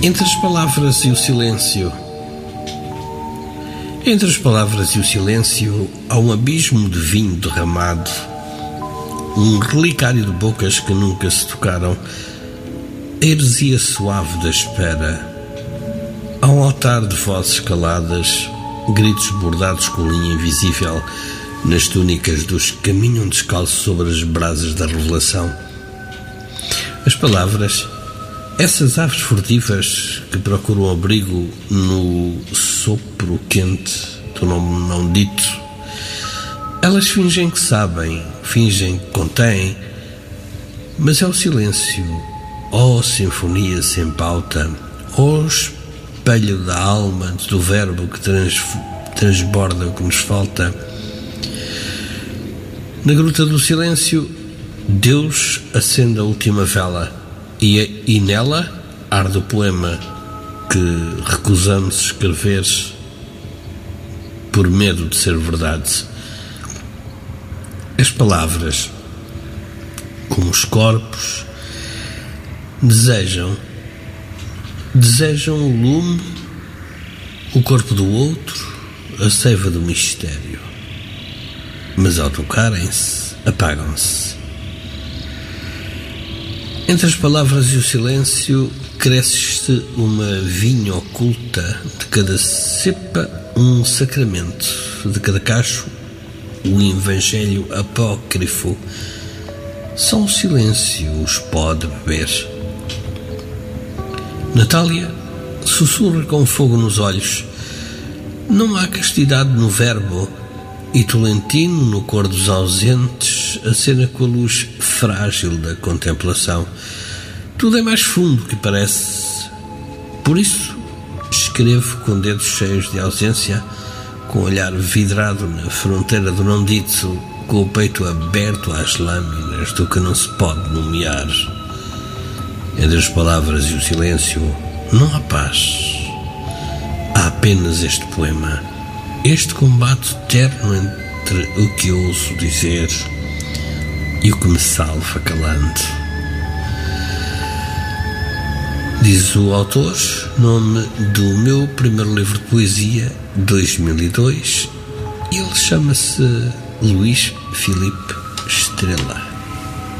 Entre as palavras e o silêncio. Entre as palavras e o silêncio há um abismo de vinho derramado, um relicário de bocas que nunca se tocaram, a heresia suave da espera. Há um altar de vozes caladas, gritos bordados com linha invisível nas túnicas dos que caminham descalços sobre as brasas da revelação. As palavras, essas aves furtivas que procuram abrigo no sopro quente do nome não dito, elas fingem que sabem, fingem que contêm, mas é o silêncio, ó sinfonia sem pauta, ó espelho da alma, do verbo que transborda o que nos falta. Na gruta do silêncio, Deus acende a última vela e nela arde o poema que recusamos escrever por medo de ser verdade. As palavras, como os corpos, desejam o lume, o corpo do outro, a seiva do mistério, mas ao tocarem-se, apagam-se. Entre as palavras e o silêncio cresce uma vinha oculta, de cada cepa um sacramento, de cada cacho o evangelho apócrifo. Só o silêncio os pode beber. Natália sussurra com fogo nos olhos. Não há castidade no verbo, e Tolentino, no cor dos ausentes, acena com a luz frágil da contemplação. Tudo é mais fundo que parece. Por isso, escrevo com dedos cheios de ausência, com o olhar vidrado na fronteira do não dito, com o peito aberto às lâminas do que não se pode nomear. Entre as palavras e o silêncio não há paz. Há apenas este poema, este combate eterno entre o que ouso dizer e o que me salva calando. Diz o autor, nome do meu primeiro livro de poesia, 2002, e ele chama-se Luís Filipe Estrela.